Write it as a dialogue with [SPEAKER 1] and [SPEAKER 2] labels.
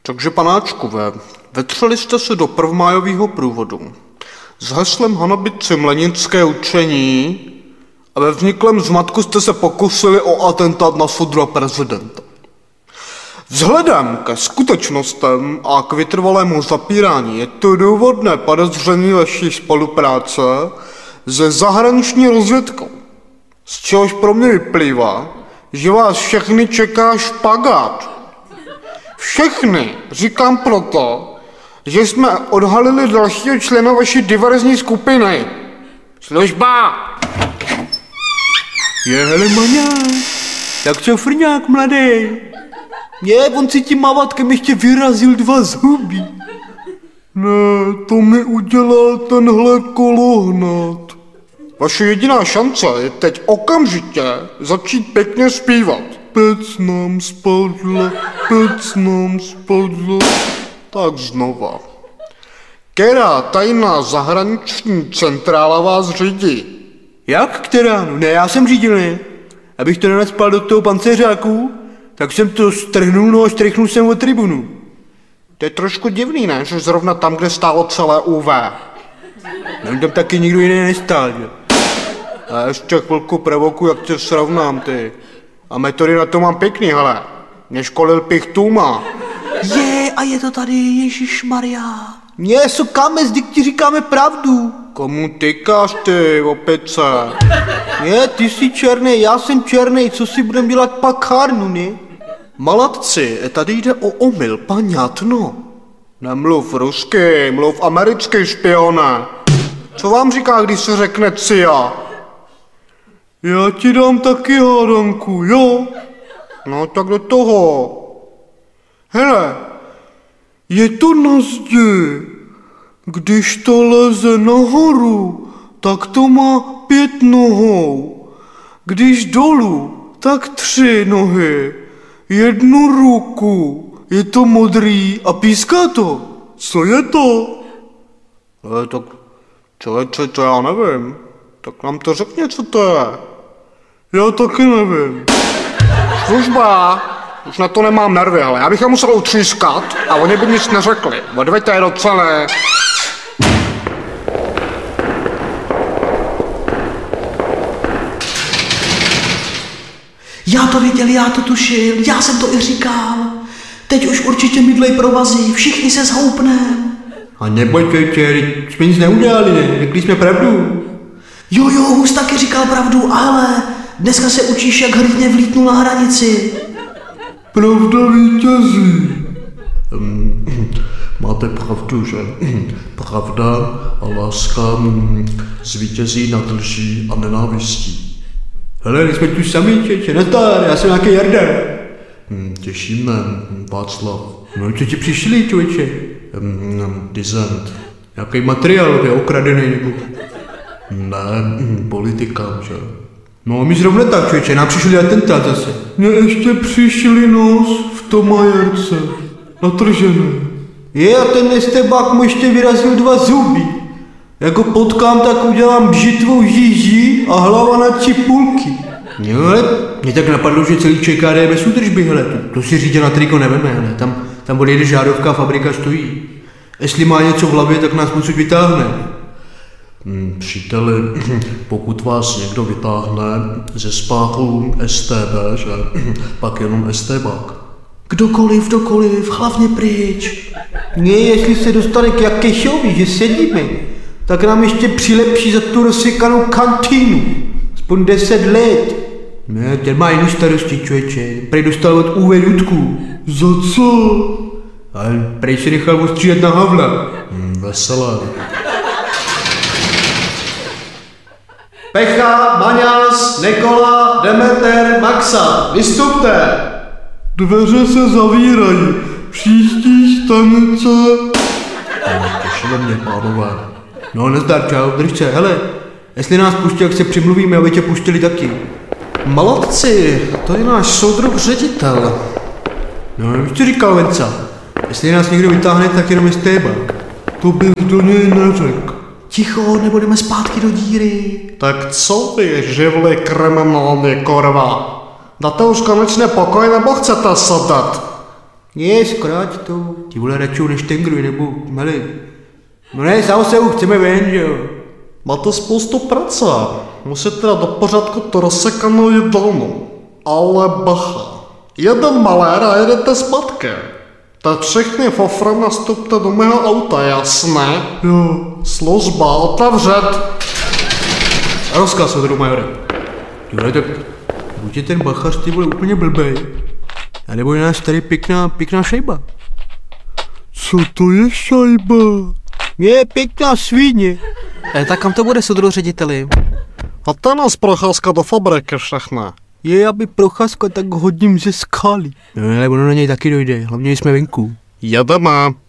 [SPEAKER 1] Takže panáčkové, vetřeli jste se do prvmájového průvodu s heslem hanobit si mlenické učení a ve vzniklém zmatku jste se pokusili o atentát na soudruha prezidenta. Vzhledem ke skutečnostem a k vytrvalému zapírání je to důvodné podezření vaší spolupráce se zahraniční rozvědkou, z čehož pro mě vyplývá, že vás všechny čeká špagát. Všechny říkám proto, že jsme odhalili dalšího člena vaší diverzní skupiny. Služba!
[SPEAKER 2] Hele maňák, jak co frňák mladý? On si tím mavatkem ještě vyrazil 2 zuby.
[SPEAKER 1] Ne, to mi udělal tenhle kolohnat. Vaše jediná šance je teď okamžitě začít pěkně zpívat. Pec nám spadla, pec nám spadla. Tak znova. Která tajná zahraniční centrála vás řídí?
[SPEAKER 2] Jak která? No ne, já jsem řídil, ne? Abych to nenacpal do toho pancéřáku, tak jsem to strhnul, no a štrichnul jsem od tribunu.
[SPEAKER 1] To je trošku divný, ne? Že zrovna tam, kde stálo celé UV.
[SPEAKER 2] No tam taky nikdo jiný nestál, že?
[SPEAKER 1] A ještě chvilku provoku, jak tě srovnám, ty. A metody na to mám pěkný, hele. Mě školil Pichtuma.
[SPEAKER 2] A je to tady, Ježišmarja. Kamez, vždyť ti říkáme pravdu.
[SPEAKER 1] Komu tykáš ty, opice?
[SPEAKER 2] Ty jsi černý, já jsem černý, co si budem dělat pakárnu, ne?
[SPEAKER 1] Malatci, tady jde o omyl, paňatno. Nemluv rusky, mluv americký, špione. Co vám říká, když se řekne CIA?
[SPEAKER 2] Já ti dám taky hádanku, jo?
[SPEAKER 1] No tak do toho.
[SPEAKER 2] Hele, je to na zdi. Když to leze nahoru, tak to má 5 nohou. Když dolů, tak 3 nohy. 1 ruku. Je to modrý a píská to. Co je to?
[SPEAKER 1] Tak člověče, to já nevím. Tak nám to řekni, co to je.
[SPEAKER 2] Já taky nevím.
[SPEAKER 1] Služba! Už na to nemám nervy, ale já bych je musel utřískat a oni by nic neřekli. Odveďte je do celé.
[SPEAKER 2] Já to věděl, já to tušil, já jsem to i říkal. Teď už určitě mydlej provazí, všichni se zhoupnem.
[SPEAKER 1] A nebojte, jsme nic neudělali, ne? Řekli jsme pravdu.
[SPEAKER 2] Jo, Hus taky říkal pravdu, ale dneska se učíš, jak hrdně vlítnul na hranici.
[SPEAKER 1] Pravda vítězí. Máte pravdu, že? Pravda a láska zvítězí nad lží a nenávistí.
[SPEAKER 2] Hele, jsme tu sami, čeče, nazdar, já jsem nějaký Jarda.
[SPEAKER 1] Těšíme, Václav.
[SPEAKER 2] No, co ti přišli, člověče?
[SPEAKER 1] Dizent.
[SPEAKER 2] Nějaký materiál, je okradený, nebo?
[SPEAKER 1] Ne, politikám, že?
[SPEAKER 2] No, my zrovna tak, člověče, nám přišli atentát zase.
[SPEAKER 1] Mně ještě přišli nos v tom majerce, natržený.
[SPEAKER 2] A ten estebák mu ještě vyrazil 2 zuby. Jako potkám, tak udělám bžitvou žíží a hlava na čipulky. Jo, ale mě tak napadlo, že celý ČKD je bez údržby, hele, to si řídě na triko neveme, hele, tam odjede žárovka a fabrika stojí. Jestli má něco v hlavě, tak nás odsud vytáhne.
[SPEAKER 1] Příteli, pokud vás někdo vytáhne ze spáchu STB, že? Pak jenom STBák.
[SPEAKER 2] Kdokoliv, hlavně pryč. Jestli se dostane k Jakešovi, že sedíme, tak nám ještě přilepší za tu rozsekanou kantýnu. Aspoň 10 let. Ne, ten má jinou starosti, člověče. Prej dostal od UV Dudku.
[SPEAKER 1] Za co?
[SPEAKER 2] Ale prej se nechal ostříhat na Havla.
[SPEAKER 1] Veselé.
[SPEAKER 3] Pecha, Maňas, Nikola, Demeter, Maxa, vystupte!
[SPEAKER 1] Dveře se zavírají. Příští stanice. Těšilo mě, pánové.
[SPEAKER 2] No, nezdar, čau, drž se, hele. Jestli nás pustí, jak se přimluvíme, aby tě pustili taky.
[SPEAKER 1] Malatci, to je náš soudruh ředitel.
[SPEAKER 2] No, už ti říkal Venca. Jestli nás někdo vytáhne, tak jenom je stébák.
[SPEAKER 1] To bych do něj neřekl.
[SPEAKER 2] Ticho, nebo jdeme zpátky do díry.
[SPEAKER 1] Tak co vy, živli kriminální korva? Dáte už konečně pokoj, nebo chcete sedat?
[SPEAKER 2] Je, zkráť to. Ti vole radši než tengruj, nebo meli. No ne, sám se chceme ven, že jo.
[SPEAKER 1] Máte spoustu práce. Musíte dát do pořádku to rozsekanou jídelnu. Ale bacha. Jeden malér a jedete zpátky. Tak všichni fofra nastupte do mého auta, jasné?
[SPEAKER 2] Jo.
[SPEAKER 1] Služba otevřet.
[SPEAKER 2] Rozkaz od majore. Jo, tak buď je ten bachař ty vole úplně blbej. A nebo je nás tady pěkná šajba.
[SPEAKER 1] Co to je šajba?
[SPEAKER 2] Je pěkná svíně.
[SPEAKER 4] Tak kam to bude, soudru řediteli?
[SPEAKER 1] A to nás procházka do fabriky všechna.
[SPEAKER 2] Je, aby procházka, tak hodím ze skály. No, ale ono na něj taky dojde, hlavně jsme venku.
[SPEAKER 1] Jedeme.